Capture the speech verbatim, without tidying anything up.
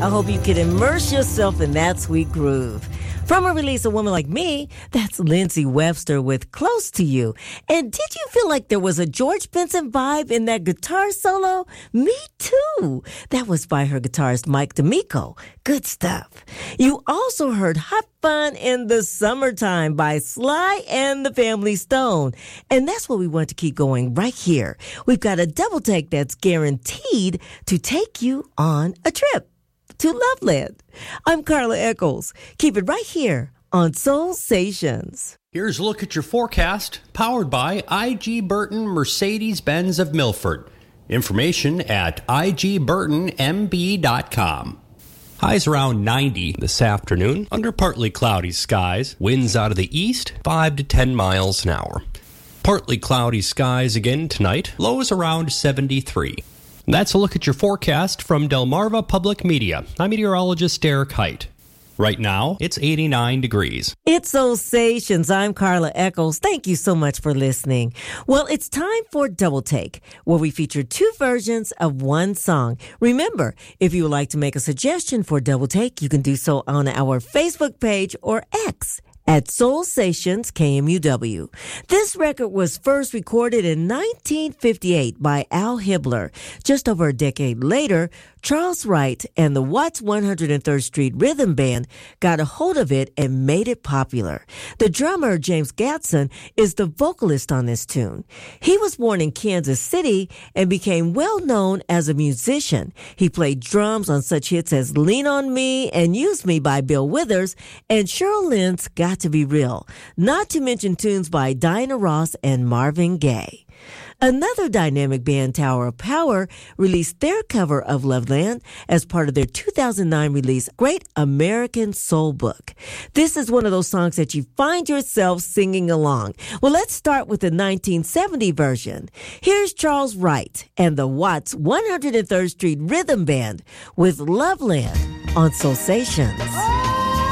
I hope you can immerse yourself in that sweet groove. From her release, A Woman Like Me, that's Lindsey Webster with Close to You. And did you feel like there was a George Benson vibe in that guitar solo? Me too. That was by her guitarist Mike D'Amico. Good stuff. You also heard Hot Fun in the Summertime by Sly and the Family Stone. And that's what we want to keep going right here. We've got a double take that's guaranteed to take you on a trip to Loveland. I'm Carla Eccles. Keep it right here on Soul Stations. Here's a look at your forecast, powered by I G Burton Mercedes-Benz of Milford. Information at I G burton M B dot com. Highs around ninety this afternoon, under partly cloudy skies. Winds out of the east, five to ten miles an hour. Partly cloudy skies again tonight, lows around seventy-three. That's a look at your forecast from Delmarva Public Media. I'm meteorologist Derek Height. Right now, it's eighty-nine degrees. It's Soul Stations. I'm Carla Eccles. Thank you so much for listening. Well, it's time for Double Take, where we feature two versions of one song. Remember, if you would like to make a suggestion for Double Take, you can do so on our Facebook page or X at Soul Stations K M U W. This record was first recorded in nineteen fifty-eight by Al Hibbler. Just over a decade later, Charles Wright and the Watts one hundred third Street Rhythm Band got a hold of it and made it popular. The drummer, James Gadson, is the vocalist on this tune. He was born in Kansas City and became well known as a musician. He played drums on such hits as Lean on Me and Use Me by Bill Withers and Cheryl Lynn's Got to Be Real, not to mention tunes by Diana Ross and Marvin Gaye. Another dynamic band, Tower of Power, released their cover of Loveland as part of their two thousand nine release, Great American Soul Book. This is one of those songs that you find yourself singing along. Well, let's start with the nineteen seventy version. Here's Charles Wright and the Watts one hundred third Street Rhythm Band with Loveland on Soul Stations.